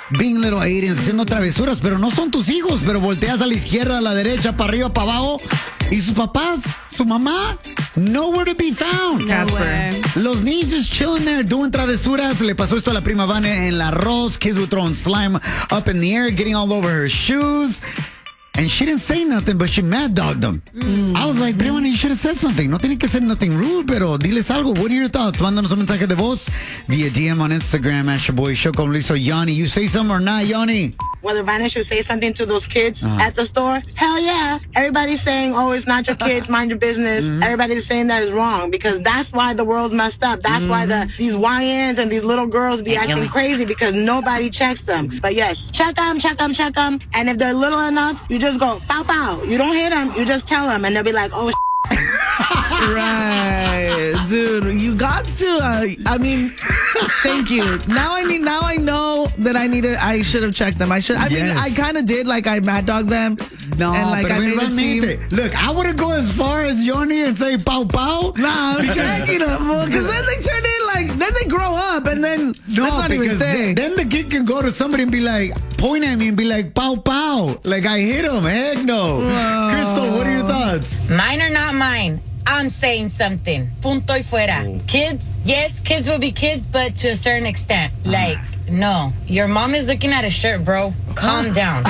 being little aliens, haciendo travesuras, pero no son tus hijos, pero volteas a la izquierda, a la derecha, para arriba, para abajo, y sus papás, su mamá, nowhere to be found. Casper. Los niños just chilling there, doing travesuras. Le pasó esto a la prima Vane en la arroz. Kids were throwing slime up in the air, getting all over her shoes. And she didn't say nothing, but she mad dogged them. I was like, prima, you should have said something. No tiene que ser nothing rude, pero diles algo. What are your thoughts? Mándanos un mensaje de voz via DM on Instagram at your boy Show con Luis o Yanni. You say something or not, Yanni? Whether Vanna should say something to those kids at the store, hell yeah. Everybody's saying, oh, it's not your kids, mind your business. Everybody's saying that is wrong because that's why the world's messed up. That's why these YNs and these little girls be acting crazy because nobody checks them. But yes, check them. And if they're little enough, you just go, pow, pow. You don't hit them, you just tell them and they'll be like, oh, Right, dude. You got to. Thank you. Now I know that I should have checked them. I mean, I kind of did. Like I mad dog them. No, and like but I made it seem. Look, I wouldn't go as far as Yanni and say pow pow. Nah, I'm checking them because then they turn in then they grow up and then let's not even say. Then the kid can go to somebody and be like, point at me and be like pow pow, like I hit him. Heck no. Crystal, what are your thoughts? Mine or not mine, I'm saying something. Punto y fuera. Kids, yes, kids will be kids, but to a certain extent. Like, no. Your mom is looking at a shirt, bro. Calm down.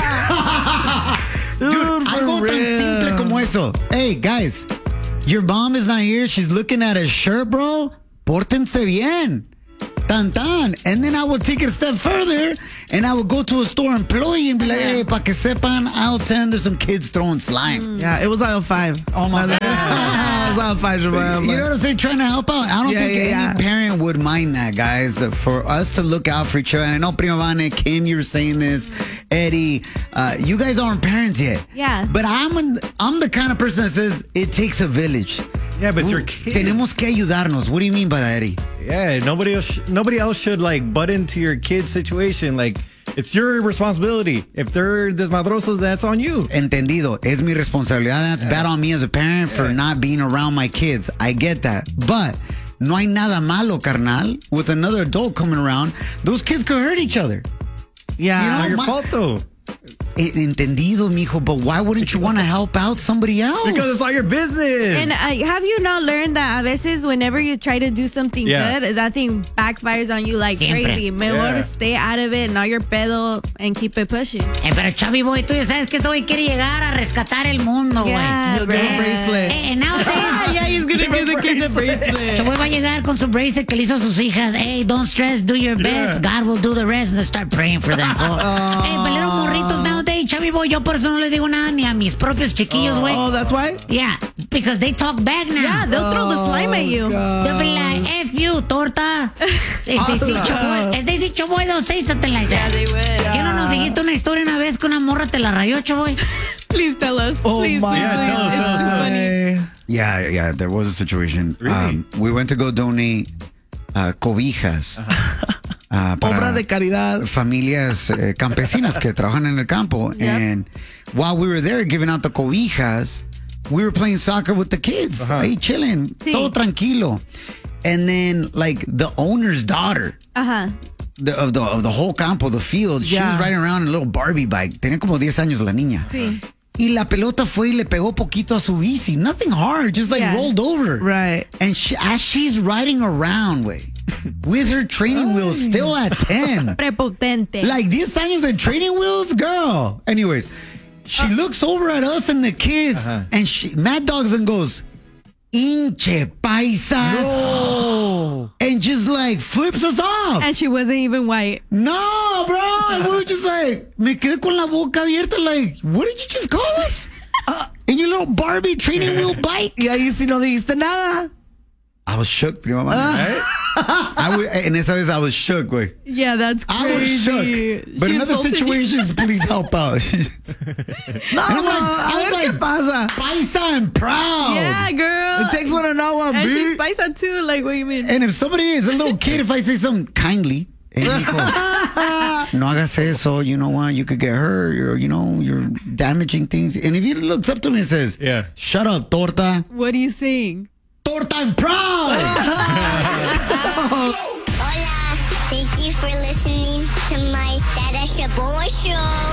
Dude, algo tan simple como eso. Hey, guys, your mom is not here. She's looking at a shirt, bro. Pórtense bien. Tan tan. And then I would take it a step further and I would go to a store employee and be like, hey, pa que sepan, aisle 10, there's some kids throwing slime. Yeah, it was aisle 5. Oh my God. It was aisle 5, Jamal. You know what I'm saying? Trying to help out. I don't think any parent would mind that, guys. For us to look out for each other. And I know Prima Vane, Kim, you were saying this. Eddie, you guys aren't parents yet. Yeah. But I'm the kind of person that says it takes a village. Yeah, but it's your kids. Tenemos que ayudarnos. What do you mean by that, Eddie? Yeah, nobody else should like butt into your kid's situation. Like, it's your responsibility. If they're desmadrosos, that's on you. Entendido. Es mi responsabilidad. That's bad on me as a parent for not being around my kids. I get that. But no hay nada malo, carnal, with another adult coming around. Those kids could hurt each other. Yeah. Not your fault, though. Entendido, mijo, but why wouldn't you want to help out somebody else? Because it's all your business. And have you not learned that a veces whenever you try to do something good, that thing backfires on you like crazy? Mejor stay out of it, not your pedo, and keep it pushing. Pero Chavi boy, tú ya sabes que este güey quiere llegar a rescatar el mundo, güey. Yeah, bracelet. Nowadays. Yeah, he's gonna give the kid the bracelet. Chavi va a llegar con su bracelet que le hizo a sus hijas. Hey, don't stress, do your best. God will do the rest. And start praying for them. Hey, pelero morritos nowadays. Chavi boy, yo por eso no le digo nada ni a mis propios chiquillos, güey. Oh, that's why? Yeah, because they talk back now. Yeah, they'll throw the slime at you. They'll be like, F you, torta. If they see Choboy, they'll say something like that. Yeah, they will. ¿Qué no nos dijiste una historia una vez que una morra te la rayó, Choboy? Please tell us. Oh, please, my. please, Yeah, tell us, please. tell us, It's too tell us. funny. Yeah, there was a situation. Really? We went to go donate cobijas. Obra de caridad. Familias campesinas que trabajan en el campo. And while we were there giving out the cobijas, we were playing soccer with the kids. Ahí chilling. Sí. Todo tranquilo. And then, like, the owner's daughter of the whole campo, the field, she was riding around in a little Barbie bike. Tenía como 10 años la niña. Sí. Y la pelota fue y le pegó poquito a su bici. Nothing hard, just like rolled over. Right. And as she's riding around, with her training wheels still at 10. Prepotente. Like 10 años and training wheels, girl. Anyways, she looks over at us and the kids, and she mad dogs and goes, Inche paisas. No. And just like flips us off. And she wasn't even white. No, bro. We were just like, me quedé con la boca abierta, like, what did you just call us? In your little Barbie training wheel bike? Y ahí sí no dijiste nada. I was shook, prima mami. En esa vez I was shook, güey. Yeah, that's I was crazy. shook. But She in other insulted you. situations, please help out. No, I'm like, a ver qué pasa. Paisa and proud. Yeah, girl. It takes one to know one, And B. she's paisa too. Like, what do you mean? And if somebody is a little kid, if I say something kindly, hey, mijo, no hagas eso, you know what, you could get hurt, or, you know, you're damaging things. And if he looks up to me and says, shut up, torta. What are you saying? Torta and proud. Hola, thank you for listening to my Dada Boy Show.